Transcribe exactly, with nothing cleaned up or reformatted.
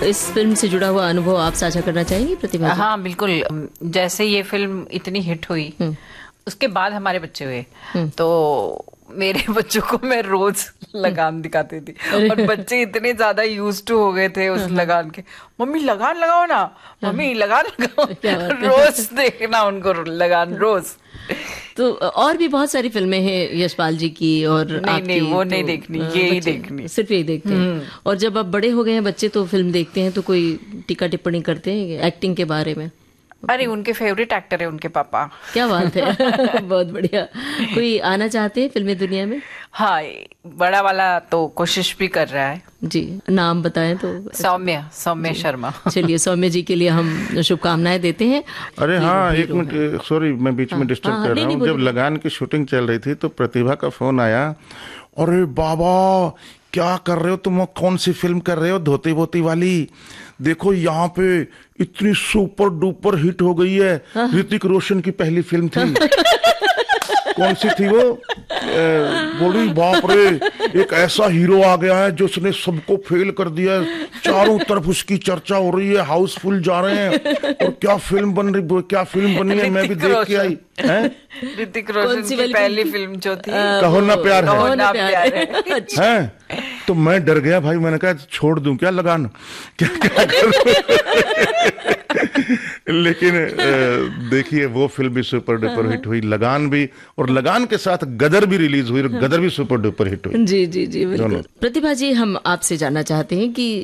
इस फिल्म से जुड़ा हुआ अनुभव आप साझा करना चाहेंगी प्रतिभा जी? हाँ बिल्कुल। जैसे ये फिल्म इतनी हिट हुई उसके बाद हमारे बच्चे हुए तो मेरे बच्चों को मैं रोज लगान दिखाती थी और बच्चे इतने ज्यादा यूज टू हो गए थे उस लगान के, मम्मी लगान लगाओ ना, मम्मी लगान लगाओ, रोज देखना उनको लगान रोज। तो और भी बहुत सारी फिल्में हैं यशपाल जी की और नहीं आपकी, नहीं वो तो नहीं देखनी, ये ही देखनी, सिर्फ यही देखते हैं। और जब आप बड़े हो गए हैं बच्चे तो फिल्म देखते हैं तो कोई टीका टिप्पणी करते हैं एक्टिंग के बारे में? अरे उनके फेवरेट एक्टर है उनके पापा। क्या बात है बहुत बढ़िया। कोई आना चाहते हैं फिल्मी दुनिया में? हाँ बड़ा वाला तो कोशिश भी कर रहा है जी, नाम बताएं तो? सौम्य सौम्य शर्मा। चलिए सौम्य जी के लिए हम शुभकामनाएं देते हैं। अरे हाँ एक मिनट, सॉरी मैं बीच में डिस्टर्ब कर रहा हूँ। जब लगान की शूटिंग चल रही थी तो प्रतिभा का फोन आया, अरे बाबा क्या कर रहे हो तुम, कौन सी फिल्म कर रहे हो, धोती बोती वाली, देखो यहाँ पे इतनी सुपर डुपर हिट हो गई है। ऋतिक रोशन की पहली फिल्म थी कौन सी थी वो, बोली बाप रे एक ऐसा हीरो आ गया है जो उसने सबको फेल कर दिया, चारों तरफ उसकी चर्चा हो रही है, हाउसफुल जा रहे हैं, और क्या फिल्म बन रही, क्या फिल्म बनी है, मैं भी देख के आई है। ऋतिक रोशन की पहली फिल्म जो थी कहो ना प्यार है, कहो ना प्यार है, है? तो मैं डर गया भाई, मैंने कहा छोड़ दूं क्या लगान, क्या क्या करूं लेकिन देखिए वो फिल्म भी सुपर डुपर हिट हुई, लगान भी, और लगान के साथ गदर भी रिलीज हुई और गदर भी सुपर डुपर हिट हुई। जी जी जी बिल्कुल। प्रतिभा जी हम आपसे जानना चाहते हैं कि